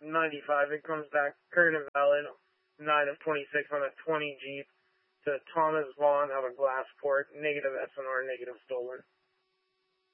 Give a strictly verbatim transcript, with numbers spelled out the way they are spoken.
ninety-five. It comes back current and valid, nine of twenty-six on a twenty Jeep to Thomas Vaughn out of Glassport, negative S N R, negative stolen.